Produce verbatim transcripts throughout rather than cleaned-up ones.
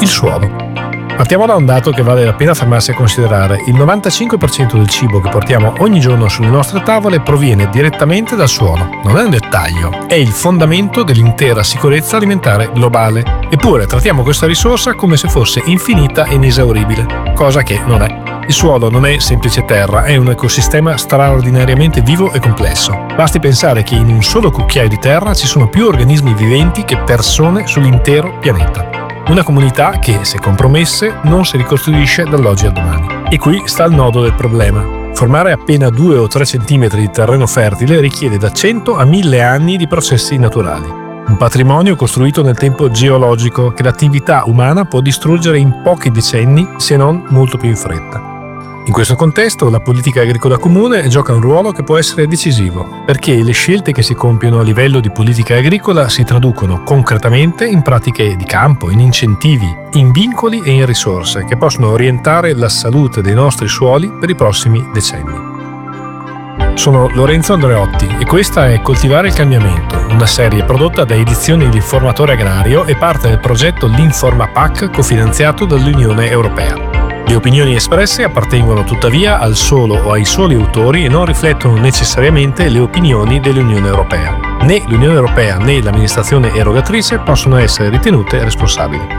il suolo. Partiamo da un dato che vale la pena fermarsi a considerare. Il novantacinque per cento del cibo che portiamo ogni giorno sulle nostre tavole proviene direttamente dal suolo. Non è un dettaglio, è il fondamento dell'intera sicurezza alimentare globale. Eppure trattiamo questa risorsa come se fosse infinita e inesauribile, cosa che non è. Il suolo non è semplice terra, è un ecosistema straordinariamente vivo e complesso. Basti pensare che in un solo cucchiaio di terra ci sono più organismi viventi che persone sull'intero pianeta. Una comunità che, se compromesse, non si ricostruisce dall'oggi al domani. E qui sta il nodo del problema. Formare appena due o tre centimetri di terreno fertile richiede da cento a mille anni di processi naturali. Un patrimonio costruito nel tempo geologico che l'attività umana può distruggere in pochi decenni, se non molto più in fretta. In questo contesto la politica agricola comune gioca un ruolo che può essere decisivo, perché le scelte che si compiono a livello di politica agricola si traducono concretamente in pratiche di campo, in incentivi, in vincoli e in risorse che possono orientare la salute dei nostri suoli per i prossimi decenni. Sono Lorenzo Andreotti e questa è Coltivare il cambiamento, una serie prodotta da Edizioni L'Informatore Agrario e parte del progetto L'Informa P A C cofinanziato dall'Unione Europea. Le opinioni espresse appartengono tuttavia al solo o ai soli autori e non riflettono necessariamente le opinioni dell'Unione Europea. Né l'Unione Europea né l'amministrazione erogatrice possono essere ritenute responsabili.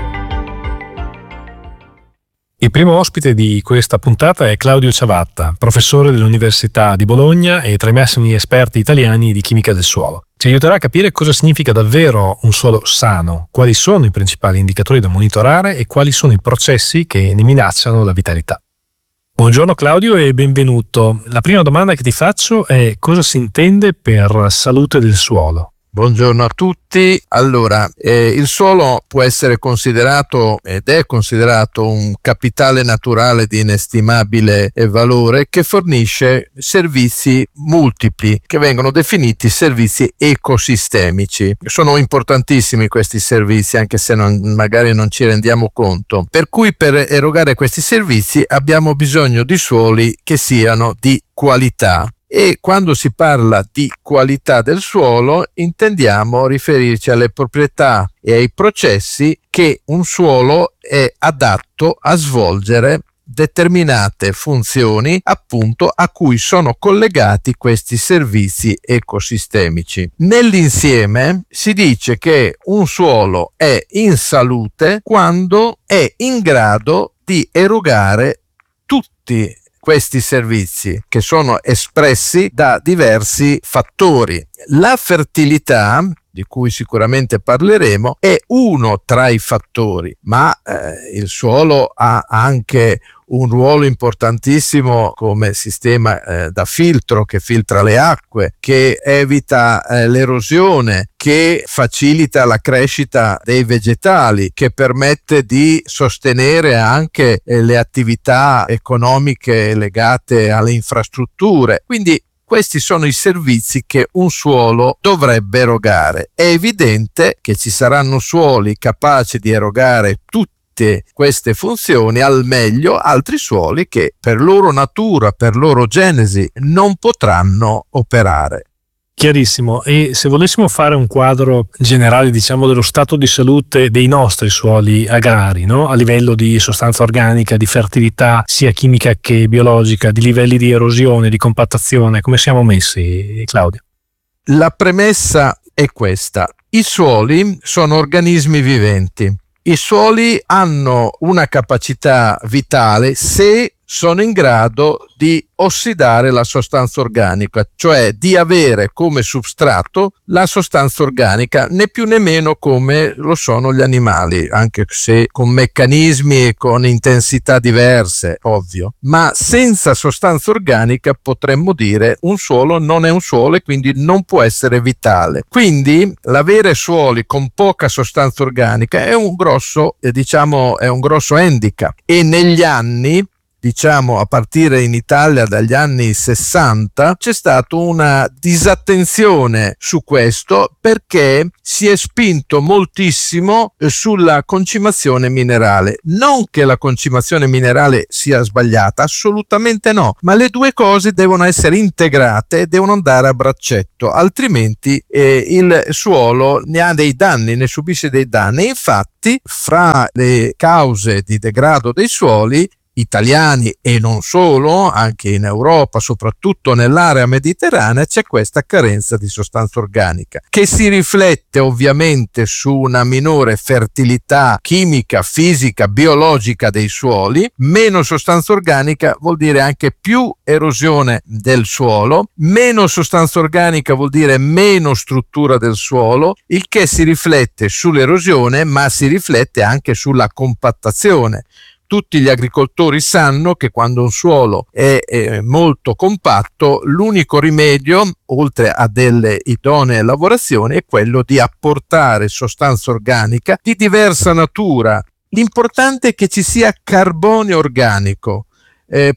Il primo ospite di questa puntata è Claudio Ciavatta, professore dell'Università di Bologna e tra i massimi esperti italiani di chimica del suolo. Ci aiuterà a capire cosa significa davvero un suolo sano, quali sono i principali indicatori da monitorare e quali sono i processi che ne minacciano la vitalità. Buongiorno Claudio e benvenuto. La prima domanda che ti faccio è: cosa si intende per salute del suolo? Buongiorno a tutti. Allora, eh, il suolo può essere considerato ed è considerato un capitale naturale di inestimabile valore che fornisce servizi multipli che vengono definiti servizi ecosistemici. Sono importantissimi questi servizi, anche se non, magari non ci rendiamo conto. Per cui per erogare questi servizi abbiamo bisogno di suoli che siano di qualità. E quando si parla di qualità del suolo intendiamo riferirci alle proprietà e ai processi che un suolo è adatto a svolgere determinate funzioni appunto a cui sono collegati questi servizi ecosistemici. Nell'insieme si dice che un suolo è in salute quando è in grado di erogare tutti questi servizi che sono espressi da diversi fattori. La fertilità, di cui sicuramente parleremo, è uno tra i fattori, ma eh, il suolo ha anche un ruolo importantissimo come sistema eh, da filtro che filtra le acque, che evita eh, l'erosione, che facilita la crescita dei vegetali, che permette di sostenere anche eh, le attività economiche legate alle infrastrutture. Quindi questi sono i servizi che un suolo dovrebbe erogare. È evidente che ci saranno suoli capaci di erogare tutti queste funzioni al meglio, altri suoli che per loro natura, per loro genesi non potranno operare. Chiarissimo. E se volessimo fare un quadro generale, diciamo, dello stato di salute dei nostri suoli agrari, no? A livello di sostanza organica, di fertilità, sia chimica che biologica, di livelli di erosione, di compattazione, come siamo messi, Claudio? La premessa è questa: i suoli sono organismi viventi. I suoli hanno una capacità vitale se sono in grado di ossidare la sostanza organica, cioè di avere come substrato la sostanza organica, né più né meno come lo sono gli animali, anche se con meccanismi e con intensità diverse, ovvio. Ma senza sostanza organica potremmo dire un suolo non è un suolo e quindi non può essere vitale. Quindi l'avere suoli con poca sostanza organica è un grosso, eh, diciamo, è un grosso handicap, e negli anni diciamo a partire in Italia dagli anni sessanta, c'è stata una disattenzione su questo perché si è spinto moltissimo sulla concimazione minerale. Non che la concimazione minerale sia sbagliata, assolutamente no, ma le due cose devono essere integrate e devono andare a braccetto, altrimenti eh, il suolo ne ha dei danni, ne subisce dei danni. Infatti, fra le cause di degrado dei suoli italiani e non solo, anche in Europa, soprattutto nell'area mediterranea, c'è questa carenza di sostanza organica che si riflette ovviamente su una minore fertilità chimica, fisica, biologica dei suoli. Meno sostanza organica vuol dire anche più erosione del suolo, meno sostanza organica vuol dire meno struttura del suolo, il che si riflette sull'erosione ma si riflette anche sulla compattazione. Tutti gli agricoltori sanno che quando un suolo è, è molto compatto, l'unico rimedio, oltre a delle idonee lavorazioni, è quello di apportare sostanza organica di diversa natura. L'importante è che ci sia carbonio organico. Eh,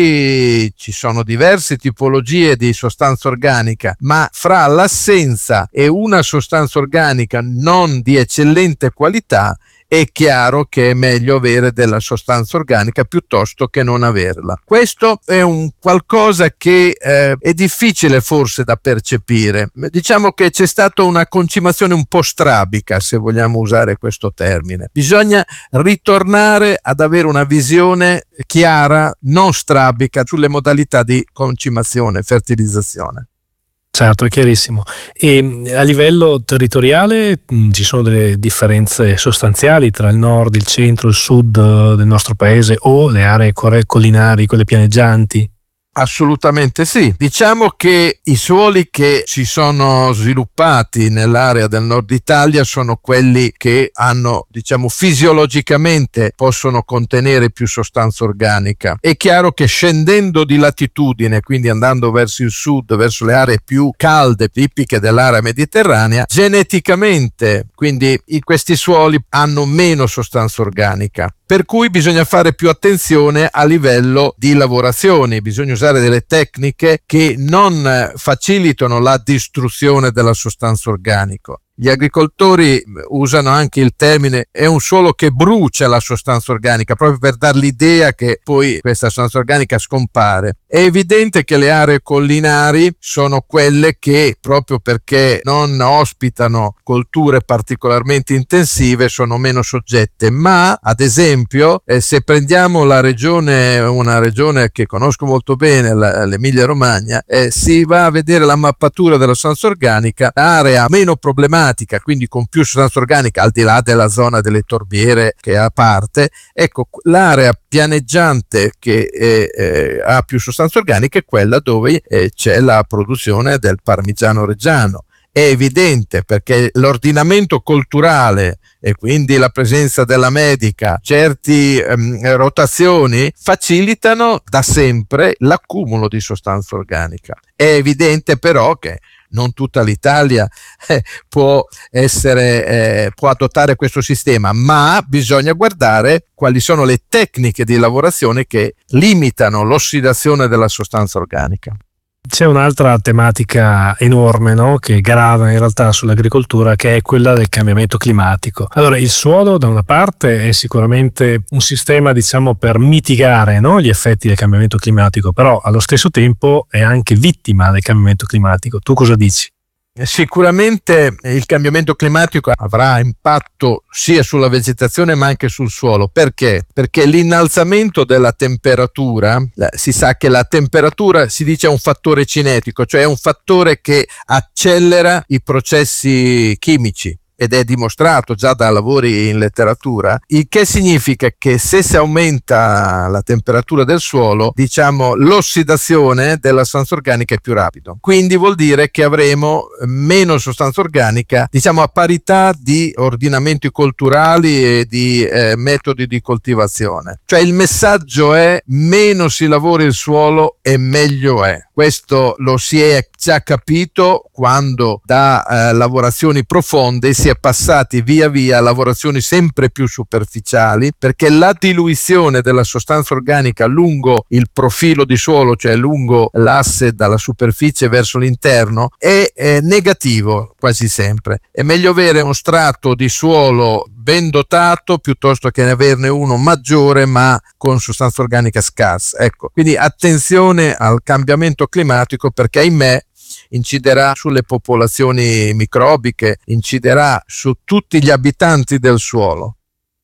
poi ci sono diverse tipologie di sostanza organica, ma fra l'assenza e una sostanza organica non di eccellente qualità è chiaro che è meglio avere della sostanza organica piuttosto che non averla. Questo è un qualcosa che eh, è difficile forse da percepire. Diciamo che c'è stata una concimazione un po' strabica, se vogliamo usare questo termine. Bisogna ritornare ad avere una visione chiara, non strabica, sulle modalità di concimazione e fertilizzazione. Certo, è chiarissimo. E a livello territoriale mh, ci sono delle differenze sostanziali tra il nord, il centro, il sud eh, del nostro paese o le aree collinari, quelle pianeggianti? Assolutamente sì. Diciamo che i suoli che si sono sviluppati nell'area del nord Italia sono quelli che hanno, diciamo, fisiologicamente possono contenere più sostanza organica. È chiaro che scendendo di latitudine, quindi andando verso il sud, verso le aree più calde, tipiche dell'area mediterranea, geneticamente, quindi questi suoli hanno meno sostanza organica. Per cui bisogna fare più attenzione a livello di lavorazioni, bisogna usare delle tecniche che non facilitano la distruzione della sostanza organica. Gli agricoltori usano anche il termine è un suolo che brucia la sostanza organica, proprio per dar l'idea che poi questa sostanza organica scompare. È evidente che le aree collinari sono quelle che, proprio perché non ospitano colture particolarmente intensive, sono meno soggette, ma ad esempio eh, se prendiamo la regione, una regione che conosco molto bene, la, l'Emilia Romagna, eh, si va a vedere la mappatura della sostanza organica, l'area meno problematica, quindi con più sostanza organica, al di là della zona delle torbiere che è a parte, ecco, l'area pianeggiante che eh, eh, ha più sostanza organica è quella dove eh, c'è la produzione del parmigiano reggiano. È evidente perché l'ordinamento culturale e quindi la presenza della medica, certi ehm, rotazioni facilitano da sempre l'accumulo di sostanza organica. È evidente però che non tutta l'Italia eh, può essere eh, può adottare questo sistema, ma bisogna guardare quali sono le tecniche di lavorazione che limitano l'ossidazione della sostanza organica. C'è un'altra tematica enorme, no? Che grava in realtà sull'agricoltura, che è quella del cambiamento climatico. Allora, il suolo da una parte è sicuramente un sistema, diciamo, per mitigare, no? Gli effetti del cambiamento climatico, però allo stesso tempo è anche vittima del cambiamento climatico. Tu cosa dici? Sicuramente il cambiamento climatico avrà impatto sia sulla vegetazione ma anche sul suolo. Perché? Perché l'innalzamento della temperatura, si sa che la temperatura si dice è un fattore cinetico, cioè è un fattore che accelera i processi chimici. Ed è dimostrato già da lavori in letteratura, il che significa che se si aumenta la temperatura del suolo, diciamo, l'ossidazione della sostanza organica è più rapido. Quindi vuol dire che avremo meno sostanza organica, diciamo, a parità di ordinamenti culturali e di eh, metodi di coltivazione. Cioè il messaggio è: meno si lavora il suolo e meglio è. Questo lo si è già capito quando da eh, lavorazioni profonde si è è passati via via a lavorazioni sempre più superficiali, perché la diluizione della sostanza organica lungo il profilo di suolo, cioè lungo l'asse dalla superficie verso l'interno, è, è negativo quasi sempre. È meglio avere uno strato di suolo ben dotato piuttosto che averne uno maggiore ma con sostanza organica scarsa. Ecco, quindi attenzione al cambiamento climatico, perché ahimè inciderà sulle popolazioni microbiche, inciderà su tutti gli abitanti del suolo.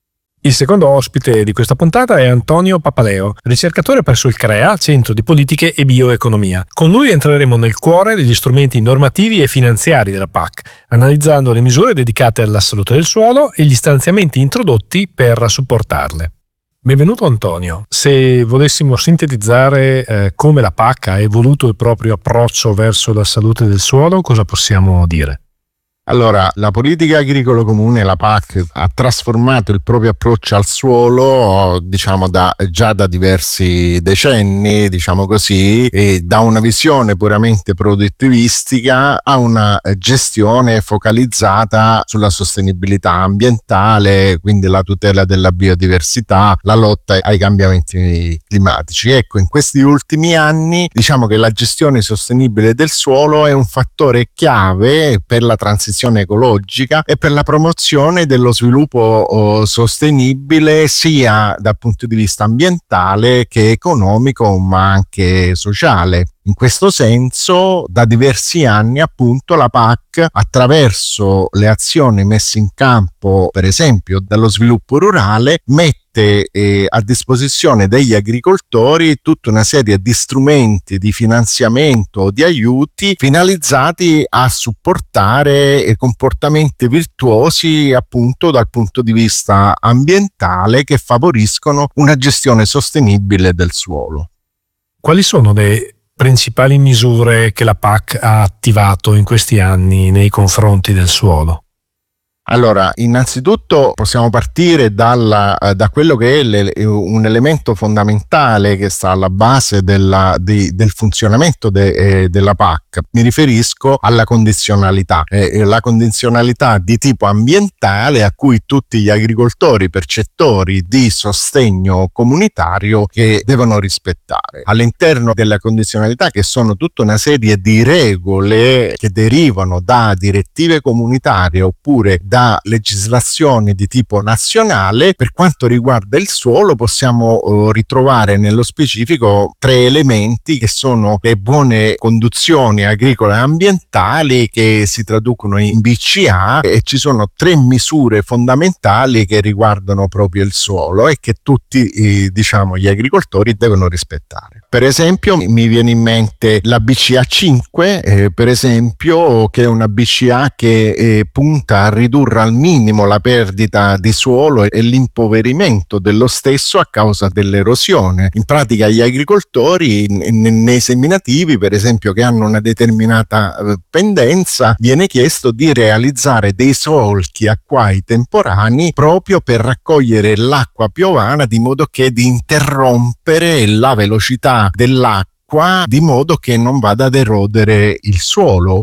Il secondo ospite di questa puntata è Antonio Papaleo, ricercatore presso il CREA, Centro di Politiche e Bioeconomia. Con lui entreremo nel cuore degli strumenti normativi e finanziari della P A C, analizzando le misure dedicate alla salute del suolo e gli stanziamenti introdotti per supportarle. Benvenuto Antonio. Se volessimo sintetizzare eh, come la P A C ha evoluto il proprio approccio verso la salute del suolo, cosa possiamo dire? Allora, la politica agricola comune, la P A C, ha trasformato il proprio approccio al suolo, diciamo, da, già da diversi decenni, diciamo così, e da una visione puramente produttivistica a una gestione focalizzata sulla sostenibilità ambientale, quindi la tutela della biodiversità, la lotta ai cambiamenti climatici. Ecco, in questi ultimi anni, diciamo che la gestione sostenibile del suolo è un fattore chiave per la transizione ecologica e per la promozione dello sviluppo oh, sostenibile sia dal punto di vista ambientale che economico, ma anche sociale. In questo senso, da diversi anni, appunto, la P A C, attraverso le azioni messe in campo, per esempio, dallo sviluppo rurale, mette eh, a disposizione degli agricoltori tutta una serie di strumenti di finanziamento o di aiuti finalizzati a supportare eh, comportamenti virtuosi, appunto, dal punto di vista ambientale, che favoriscono una gestione sostenibile del suolo. Quali sono le principali misure che la P A C ha attivato in questi anni nei confronti del suolo? Allora, innanzitutto possiamo partire dalla, da quello che è le, un elemento fondamentale che sta alla base della, di, del funzionamento de, eh, della P A C. Mi riferisco alla condizionalità, eh, la condizionalità di tipo ambientale a cui tutti gli agricoltori percettori di sostegno comunitario che devono rispettare. All'interno della condizionalità, che sono tutta una serie di regole che derivano da direttive comunitarie oppure da da legislazioni di tipo nazionale, per quanto riguarda il suolo possiamo uh, ritrovare nello specifico tre elementi che sono le buone conduzioni agricole e ambientali, che si traducono in B C A, e ci sono tre misure fondamentali che riguardano proprio il suolo e che tutti eh, diciamo gli agricoltori devono rispettare. Per esempio mi viene in mente la B C A cinque, eh, per esempio, che è una B C A che eh, punta a ridurre al minimo la perdita di suolo e l'impoverimento dello stesso a causa dell'erosione. In pratica gli agricoltori n- nei seminativi, per esempio, che hanno una determinata eh, pendenza, viene chiesto di realizzare dei solchi acquai temporanei proprio per raccogliere l'acqua piovana, di modo che di interrompere la velocità dell'acqua, di modo che non vada ad erodere il suolo.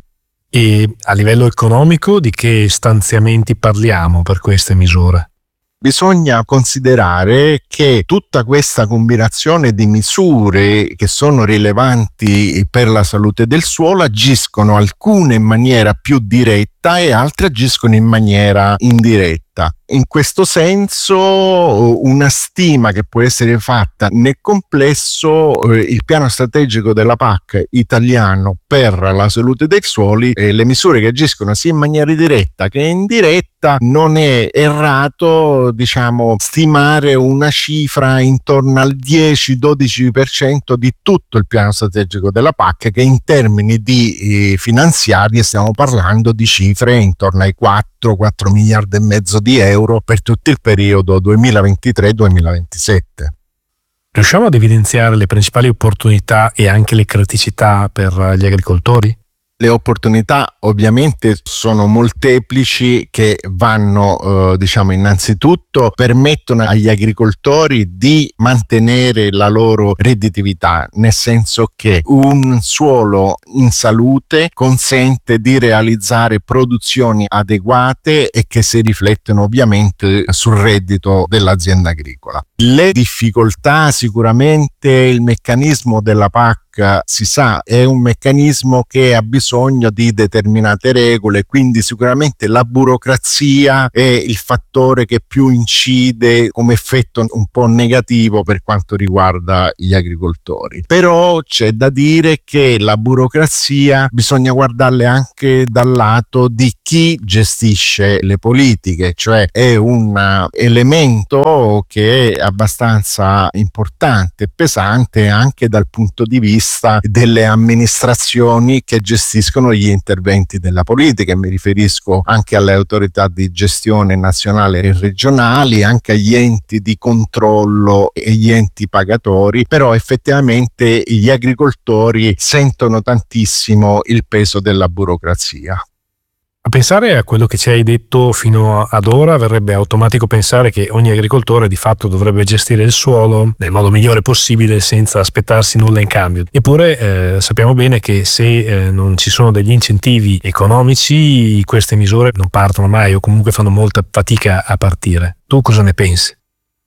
E a livello economico di che stanziamenti parliamo per queste misure? Bisogna considerare che tutta questa combinazione di misure che sono rilevanti per la salute del suolo agiscono alcune in maniera più diretta e altre agiscono in maniera indiretta. In questo senso, una stima che può essere fatta nel complesso, eh, il piano strategico della P A C italiano per la salute dei suoli, eh, le misure che agiscono sia in maniera diretta che indiretta, non è errato, diciamo, stimare una cifra intorno al dieci dodici per cento di tutto il piano strategico della P A C, che in termini di eh, finanziari stiamo parlando di cifre intorno ai quattro miliardi e mezzo di euro per tutto il periodo duemilaventitré duemilaventisette. Riusciamo ad evidenziare le principali opportunità e anche le criticità per gli agricoltori? Le opportunità ovviamente sono molteplici, che vanno eh, diciamo innanzitutto permettono agli agricoltori di mantenere la loro redditività, nel senso che un suolo in salute consente di realizzare produzioni adeguate e che si riflettono ovviamente sul reddito dell'azienda agricola. Le difficoltà, sicuramente il meccanismo della P A C si sa è un meccanismo che ha bisogno di determinate regole, quindi sicuramente la burocrazia è il fattore che più incide come effetto un po' negativo per quanto riguarda gli agricoltori. Però c'è da dire che la burocrazia bisogna guardarle anche dal lato di chi gestisce le politiche, cioè è un elemento che è abbastanza importante e pesante anche dal punto di vista delle amministrazioni che gestiscono gli interventi della politica, e mi riferisco anche alle autorità di gestione nazionali e regionali, anche agli enti di controllo e gli enti pagatori. Però effettivamente gli agricoltori sentono tantissimo il peso della burocrazia. A pensare a quello che ci hai detto fino ad ora, verrebbe automatico pensare che ogni agricoltore di fatto dovrebbe gestire il suolo nel modo migliore possibile senza aspettarsi nulla in cambio. Eppure eh, sappiamo bene che se eh, non ci sono degli incentivi economici, queste misure non partono mai o comunque fanno molta fatica a partire. Tu cosa ne pensi?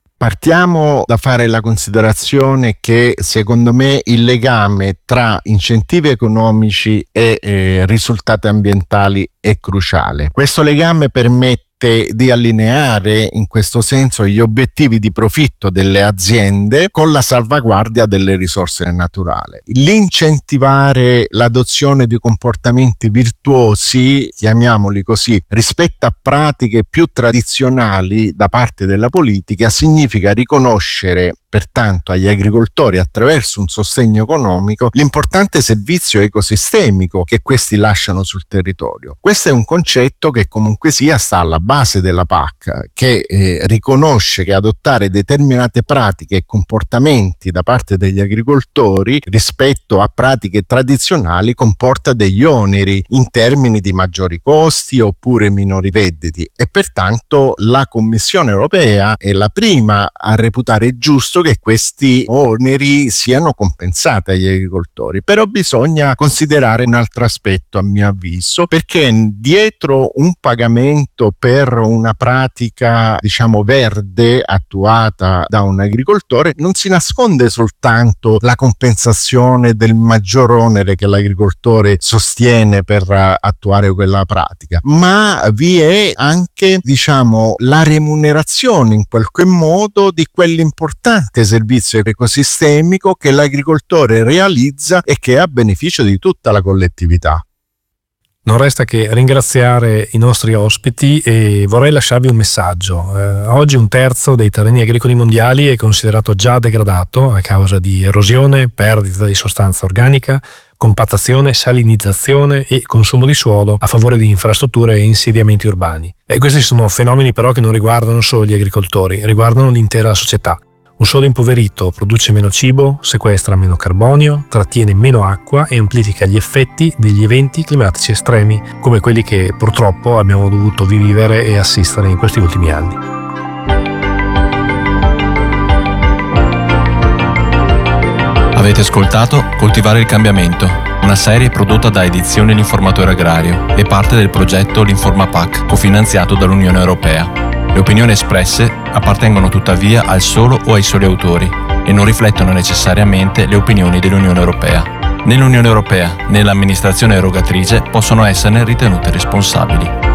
Partiamo da fare la considerazione che secondo me il legame tra incentivi economici e eh, risultati ambientali è cruciale. Questo legame permette di allineare in questo senso gli obiettivi di profitto delle aziende con la salvaguardia delle risorse naturali. L'incentivare l'adozione di comportamenti virtuosi, chiamiamoli così, rispetto a pratiche più tradizionali da parte della politica significa riconoscere pertanto agli agricoltori, attraverso un sostegno economico, l'importante servizio ecosistemico che questi lasciano sul territorio. Questo è un concetto che comunque sia sta alla base della P A C, che eh, riconosce che adottare determinate pratiche e comportamenti da parte degli agricoltori rispetto a pratiche tradizionali comporta degli oneri in termini di maggiori costi oppure minori redditi, e pertanto la Commissione europea è la prima a reputare giusto che questi oneri siano compensati agli agricoltori. Però bisogna considerare un altro aspetto, a mio avviso, perché dietro un pagamento per una pratica diciamo verde attuata da un agricoltore non si nasconde soltanto la compensazione del maggior onere che l'agricoltore sostiene per attuare quella pratica, ma vi è anche diciamo la remunerazione in qualche modo di quell'importante servizio ecosistemico che l'agricoltore realizza e che è a beneficio di tutta la collettività. Non resta che ringraziare i nostri ospiti e vorrei lasciarvi un messaggio. Eh, oggi un terzo dei terreni agricoli mondiali è considerato già degradato a causa di erosione, perdita di sostanza organica, compattazione, salinizzazione e consumo di suolo a favore di infrastrutture e insediamenti urbani. E questi sono fenomeni però che non riguardano solo gli agricoltori, riguardano l'intera società. Un suolo impoverito produce meno cibo, sequestra meno carbonio, trattiene meno acqua e amplifica gli effetti degli eventi climatici estremi come quelli che purtroppo abbiamo dovuto vivere e assistere in questi ultimi anni. Avete ascoltato Coltivare il cambiamento, una serie prodotta da Edizioni L'Informatore Agrario e parte del progetto L'Informa P A C, cofinanziato dall'Unione Europea. Le opinioni espresse appartengono tuttavia al solo o ai soli autori e non riflettono necessariamente le opinioni dell'Unione Europea. Né l'Unione Europea né l'amministrazione erogatrice possono esserne ritenute responsabili.